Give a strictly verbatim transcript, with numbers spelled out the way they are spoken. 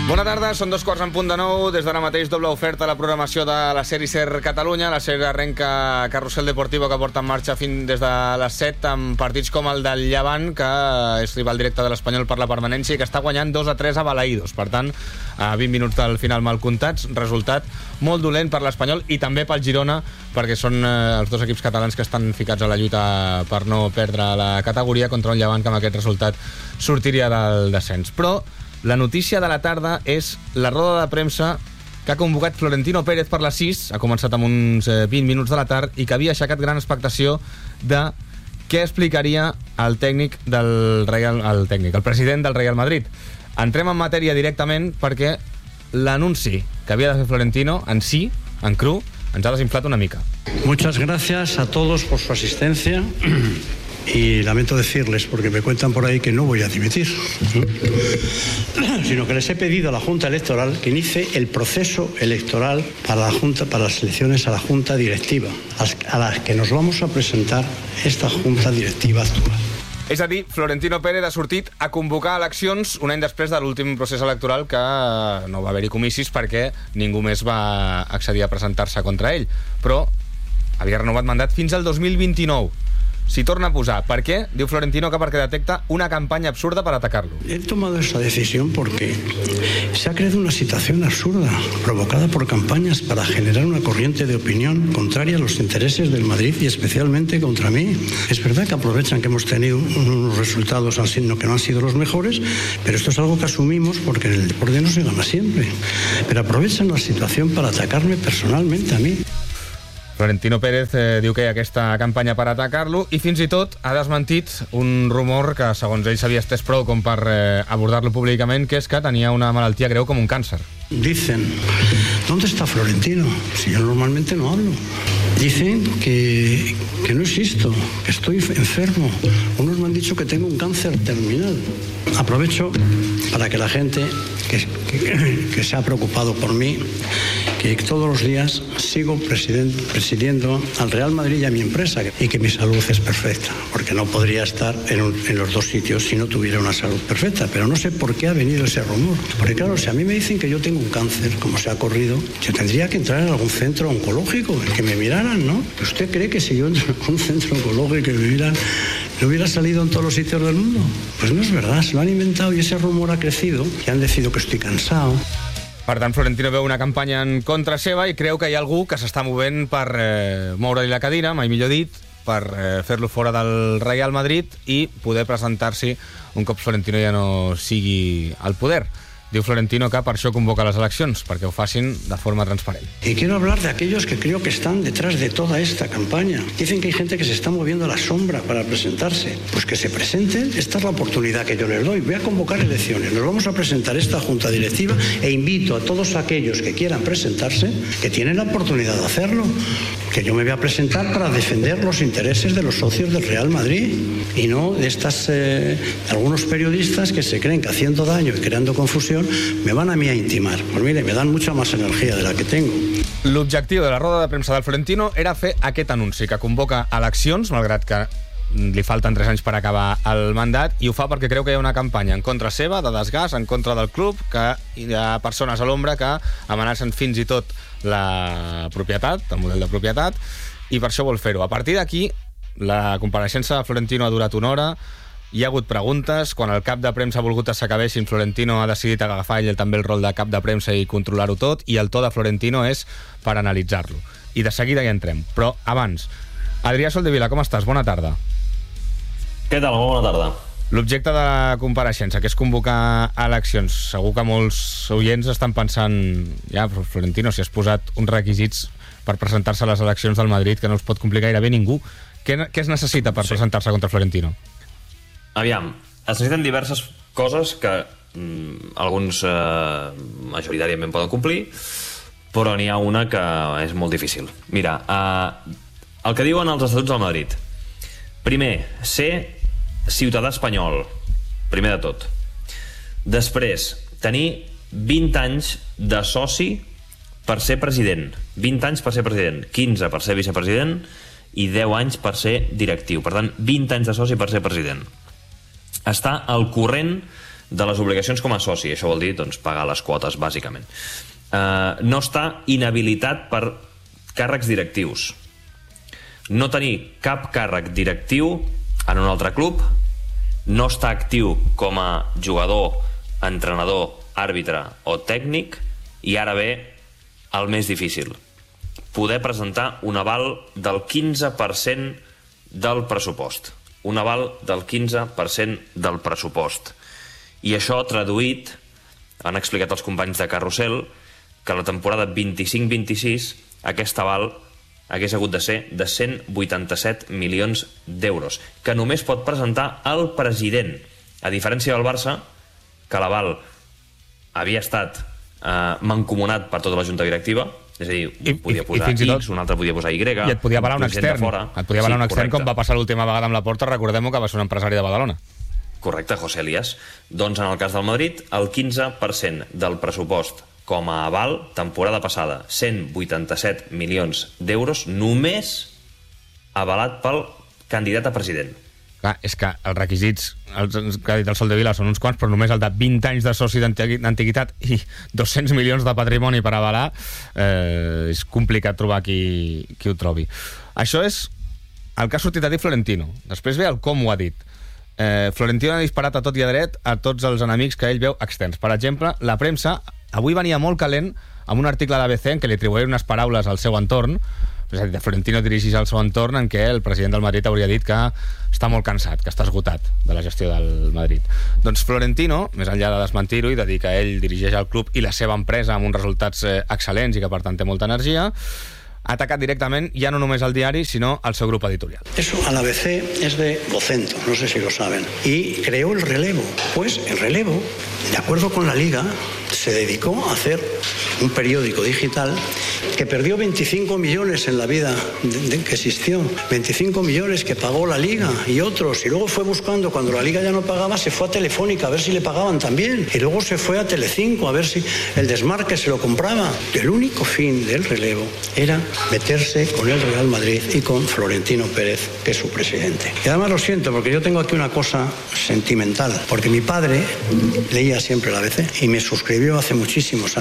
Bona tarda, són dos quarts en punt de nou. Des d'ara mateix doble oferta a la programació de la sèrie SER Catalunya. La sèrie arrenca Carrusel Deportivo, que porta en marxa fins des de les set, amb partits com el del Llevant, que és rival directe de l'Espanyol per la permanència i que està guanyant dos a tres a Balaïdos. Per tant, a vint minuts del final mal comptats, resultat molt dolent per l'Espanyol i també pel Girona, perquè són eh, els dos equips catalans que estan ficats a la lluita per no perdre la categoria contra un Llevant que amb aquest resultat sortiria del descens. Però la notícia de la tarda és la roda de premsa que ha convocat Florentino Pérez per les sis, ha començat amb uns vint minuts de la tarda, i que havia aixecat gran expectació de què explicaria el tècnic del Real, el tècnic, el president del Real Madrid. Entrem en matèria directament perquè l'anunci que havia de fer Florentino en si, en cru, ens ha desinflat una mica. Muchas gracias a todos por su asistencia. Y lamento decirles, porque me cuentan por ahí que no voy a dimitir, sino que les he pedido a la Junta Electoral que inicie el proceso electoral para la Junta, para las elecciones a la Junta Directiva, a las que nos vamos a presentar esta Junta Directiva actual. És a dir, Florentino Pérez ha sortit a convocar eleccions un any després de l'últim procés electoral, que no va haver-hi comicis perquè ningú més va accedir a presentar-se contra ell. Però havia renovat mandat fins al dos mil vint-i-nou. Si torna a posar. ¿Por qué? Diu Florentino que porque detecta una campaña absurda para atacarlo. He tomado esa decisión porque se ha creado una situación absurda provocada por campañas para generar una corriente de opinión contraria a los intereses del Madrid y especialmente contra mí. Es verdad que aprovechan que hemos tenido unos resultados que no han sido los mejores, pero esto es algo que asumimos porque en el deporte no se gana siempre. Pero aprovechan la situación para atacarme personalmente a mí. Florentino Pérez eh, diu que hi ha aquesta campanya per atacar-lo i fins i tot ha desmentit un rumor que segons ell s'havia estès prou com per eh, abordar-lo públicament, que és que tenia una malaltia greu com un càncer. Dicen, ¿dónde está Florentino? Si yo normalmente no hablo. Dicen que, que no existo, que estoy enfermo. Unos me han dicho que tengo un cáncer terminal. Aprovecho para que la gente que, que, que se ha preocupado por mí, que todos los días sigo presidiendo al Real Madrid y a mi empresa, y que mi salud es perfecta, porque no podría estar en, un, en los dos sitios si no tuviera una salud perfecta. Pero no sé por qué ha venido ese rumor. Porque claro, si a mí me dicen que yo tengo un cáncer, como se ha corrido, yo tendría que entrar en algún centro oncológico, en que me miraran, ¿no? ¿Usted cree que si yo entro en un centro oncológico y me miran, no hubiera salido en todos los sitios del mundo? Pues no es verdad, se lo han inventado y ese rumor ha crecido y han decidido que estoy cansado. Per tant, Florentino veu una campanya en contra seva i creu que hi ha algú que s'està movent per eh, moure-li la cadira, mai millor dit, per eh, fer-lo fora del Real Madrid i poder presentar-s'hi un cop Florentino ja no sigui al poder. Diu Florentino que per això convoca les eleccions, perquè ho facin de forma transparent. Y quiero hablar de aquellos que creo que están detrás de toda esta campaña. Dicen que hay gente que se está moviendo a la sombra para presentarse. Pues que se presenten, esta es la oportunidad que yo les doy. Voy a convocar elecciones, nos vamos a presentar esta Junta Directiva e invito a todos aquellos que quieran presentarse, que tienen la oportunidad de hacerlo, que yo me voy a presentar para defender los intereses de los socios del Real Madrid y no de estas eh, algunos periodistas que se creen que haciendo daño y creando confusión me van a mí a intimar. Pues mire, me dan mucha más energía de la que tengo. L'objectiu de la roda de premsa del Florentino era fer aquest anunci, que convoca eleccions, malgrat que li falten tres anys per acabar el mandat, i ho fa perquè creu que hi ha una campanya en contra seva, de desgast, en contra del club, que hi ha persones a l'ombra que amenacen fins i tot la propietat, el model de propietat, i per això vol fer-ho. A partir d'aquí, la compareixença de Florentino ha durat una hora, hi ha hagut preguntes, quan el cap de premsa ha volgut que s'acabessin, Florentino ha decidit agafar ell també el rol de cap de premsa i controlar-ho tot, i el to de Florentino és per analitzar-lo. I de seguida hi entrem. Però abans, Adrià Soldevila, com estàs? Bona tarda. Què tal? Molt bona tarda. L'objecte de la compareixença, que és convocar eleccions, segur que molts oients estan pensant, ja, Florentino, si has posat uns requisits per presentar-se a les eleccions del Madrid que no els pot complir gairebé ningú, què, què es necessita per sí. presentar-se contra Florentino? Aviam, es necessiten diverses coses que mm, alguns eh, majoritàriament poden complir, però n'hi ha una que és molt difícil. Mira, eh, el que diuen els estatuts del Madrid: primer, ser ciutadà espanyol, primer de tot. Després, tenir vint anys de soci per ser president. vint anys per ser president, quinze per ser vicepresident i deu anys per ser directiu. Per tant, vint anys de soci per ser president. Està al corrent de les obligacions com a soci. Això vol dir doncs, pagar les quotes, bàsicament. Uh, no està inhabilitat per càrrecs directius. No tenir cap càrrec directiu en un altre club, no està actiu com a jugador, entrenador, àrbitre o tècnic, i ara ve el més difícil: poder presentar un aval del quinze per cent del pressupost. Un aval del quinze per cent del pressupost. I això traduït, han explicat els companys de Carrusel, que la temporada vint-i-cinc vint-i-sis aquest aval hagués hagut de ser de cent vuitanta-set milions d'euros, que només pot presentar el president, a diferència del Barça, que l'aval havia estat eh, mancomunat per tota la junta directiva, és a dir, I, podia posar i, i X, un altre podia posar Y, i et podia avalar un extern, et podia avalar sí, un extern, com va passar l'última vegada amb la Porta, recordem-ho, que va ser un empresari de Badalona. Correcte, José Elías. Doncs en el cas del Madrid, el quinze per cent del pressupost com a aval, temporada passada, cent vuitanta-set milions d'euros, només avalat pel candidat a president. Clar, és que els requisits, els que ha dit el Sol de Vila, són uns quants, però només el de vint anys de soci d'antiguitat i dos-cents milions de patrimoni per avalar, eh, és complicat trobar qui, qui ho trobi. Això és el que ha sortit a dir Florentino. Després ve el com ho ha dit. Eh, Florentino ha disparat a tot i a dret a tots els enemics que ell veu externs. Per exemple, la premsa avui venia molt calent amb un article de l'A B C en què li atribuïen unes paraules al seu entorn. És a dir, Florentino dirigeix al seu entorn en què el president del Madrid hauria dit que està molt cansat, que està esgotat de la gestió del Madrid. Doncs Florentino, més enllà de desmentir-ho i de dir que ell dirigeix el club i la seva empresa amb uns resultats eh, excel·lents i que per tant té molta energia, ha atacat directament ja no només al diari, sino al seu grupo editorial. Eso al A B C es de Vocento, no sé si lo saben. Y creó el relevo. Pues el relevo, de acuerdo con la Liga, se dedicó a hacer un periódico digital que perdió veinticinco millones en la vida de, de, que existió. veinticinco millones que pagó la Liga y otros. Y luego fue buscando, cuando la Liga ya no pagaba, se fue a Telefónica a ver si le pagaban también. Y luego se fue a Telecinco a ver si el desmarque se lo compraba. El único fin del relevo era meterse con el Real Madrid y con Florentino Pérez, que es su presidente. Y además lo siento, porque yo tengo aquí una cosa sentimental, porque mi padre leía siempre el A B C y me suscribió hace muchísimos años.